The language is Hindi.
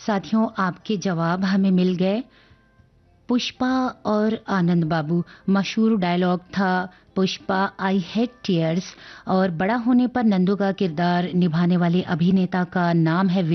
साथियों, आपके जवाब हमें मिल गए। पुष्पा और आनंद बाबू। मशहूर डायलॉग था पुष्पा आई हेट टीयर्स, और बड़ा होने पर नंदू का किरदार निभाने वाले अभिनेता का नाम है